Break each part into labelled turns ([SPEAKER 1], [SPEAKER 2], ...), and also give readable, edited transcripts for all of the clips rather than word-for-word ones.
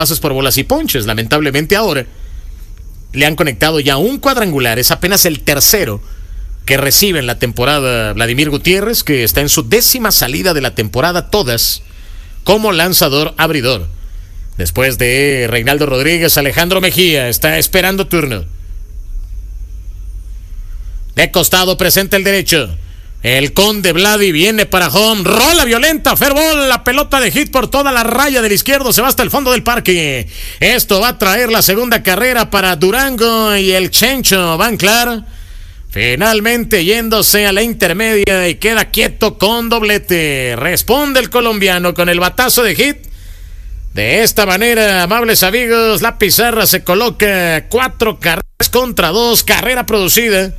[SPEAKER 1] bases por bolas y ponches. Lamentablemente ahora le han conectado ya un cuadrangular. Es apenas el tercero que recibe en la temporada Vladimir Gutiérrez, que está en su 10ª salida de la temporada, todas como lanzador abridor. Después de Reinaldo Rodríguez, Alejandro Mejía está esperando turno. De costado presenta el derecho. El Conde Vladi viene para home. Rola violenta, fair ball. La pelota de hit por toda la raya del izquierdo. Se va hasta el fondo del parque. Esto va a traer la segunda carrera para Durango. Y el Chencho Van Clar finalmente yéndose a la intermedia y queda quieto con doblete. Responde el colombiano con el batazo de hit. De esta manera, amables amigos, la pizarra se coloca 4 carreras contra 2. Carrera producida.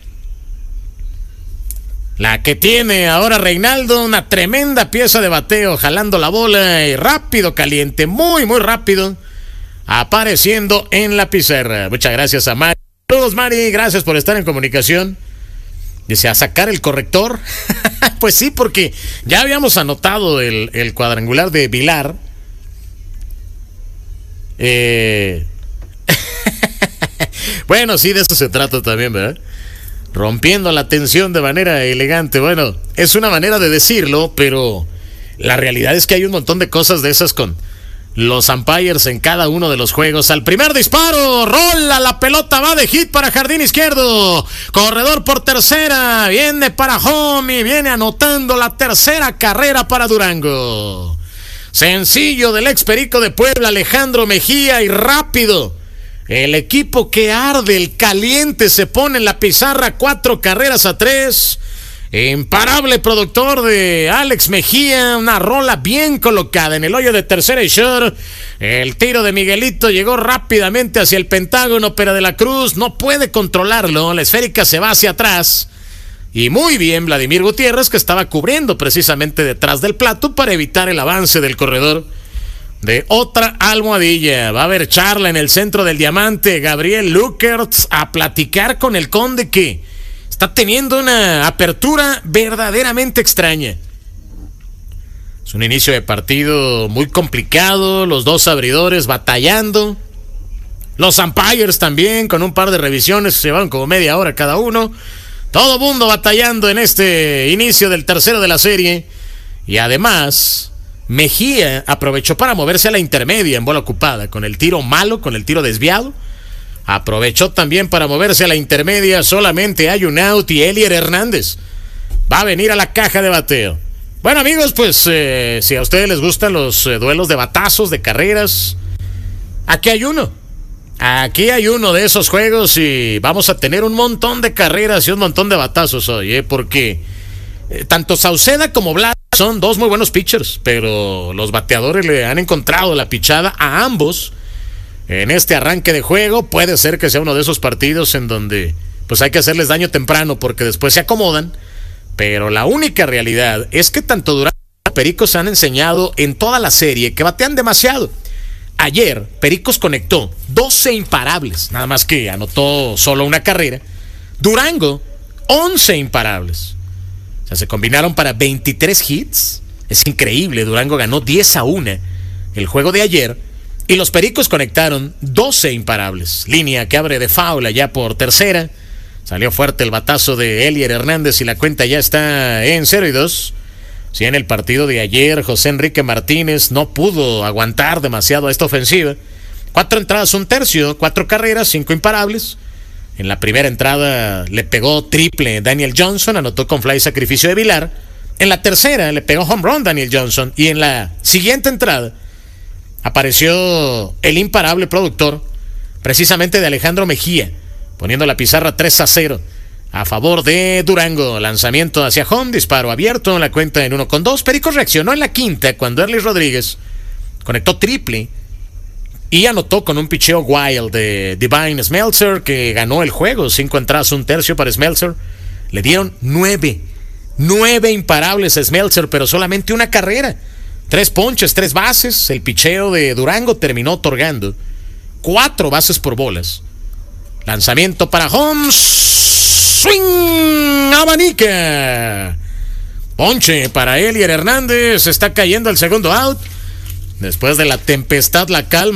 [SPEAKER 1] La que tiene ahora Reinaldo, una tremenda pieza de bateo, jalando la bola y rápido, caliente, muy rápido, apareciendo en la pizarra. Muchas gracias a Mari. Saludos, Mari, gracias por estar en comunicación. Dice, a sacar el corrector. Pues sí, porque ya habíamos anotado el cuadrangular de Vilar. Bueno, sí, de eso se trata también, ¿verdad? Rompiendo la tensión de manera elegante. Bueno, es una manera de decirlo, pero la realidad es que hay un montón de cosas de esas con los umpires en cada uno de los juegos. Al primer disparo, rola la pelota, va de hit para jardín izquierdo. Corredor por tercera, viene para home y viene anotando la tercera carrera para Durango. Sencillo del ex Perico de Puebla, Alejandro Mejía, y rápido. El equipo que arde, el caliente, se pone en la pizarra 4 carreras a 3. Imparable productor de Alex Mejía, una rola bien colocada en el hoyo de tercera y short. El tiro de Miguelito llegó rápidamente hacia el pentágono, pero de la Cruz no puede controlarlo. La esférica se va hacia atrás. Y muy bien Vladimir Gutiérrez, que estaba cubriendo precisamente detrás del plato para evitar el avance del corredor. De otra almohadilla, va a haber charla en el centro del diamante. Gabriel Lukertz a platicar con el Conde, que está teniendo una apertura verdaderamente extraña. Es un inicio de partido muy complicado, los dos abridores batallando, los umpires también con un par de revisiones, se van como media hora cada uno. Todo mundo batallando en este inicio del tercero de la serie. Y además Mejía aprovechó para moverse a la intermedia en bola ocupada, con el tiro malo, con el tiro desviado. Aprovechó también para moverse a la intermedia. Solamente hay un out y Elier Hernández va a venir a la caja de bateo. Bueno, amigos, pues si a ustedes les gustan los duelos de batazos, de carreras, aquí hay uno. Aquí hay uno de esos juegos y vamos a tener un montón de carreras y un montón de batazos hoy, porque tanto Sauceda como Vlad son dos muy buenos pitchers, pero los bateadores le han encontrado la pichada a ambos en este arranque de juego. Puede ser que sea uno de esos partidos en donde pues hay que hacerles daño temprano porque después se acomodan, pero la única realidad es que tanto Durango como Pericos han enseñado en toda la serie que batean demasiado. Ayer Pericos conectó 12 imparables, nada más que anotó solo una carrera. Durango 11 imparables. O sea, se combinaron para 23 hits. Es increíble, Durango ganó 10-1 el juego de ayer. Y los Pericos conectaron 12 imparables. Línea que abre de foul allá por tercera. Salió fuerte el batazo de Elier Hernández y la cuenta ya está en 0-2. Si en el partido de ayer José Enrique Martínez no pudo aguantar demasiado a esta ofensiva. 4 entradas, 1/3, 4 carreras, 5 imparables. En la primera entrada le pegó triple Daniel Johnson, anotó con fly sacrificio de Vilar. En la tercera le pegó home run Daniel Johnson. Y en la siguiente entrada apareció el imparable productor precisamente de Alejandro Mejía, poniendo la pizarra 3-0 a favor de Durango. Lanzamiento hacia home, disparo abierto, la cuenta en 1-2. Pericos reaccionó en la quinta cuando Erlis Rodríguez conectó triple y anotó con un picheo wild de Divine Smeltzer, que ganó el juego. 5 entradas, 1/3 para Smeltzer. Le dieron 9 imparables a Smeltzer, pero solamente una carrera. 3 ponches, 3 bases. El picheo de Durango terminó otorgando 4 bases por bolas. Lanzamiento para home. Swing, abanica. Ponche para Elier Hernández. Está cayendo el segundo out. Después de la tempestad, la calma.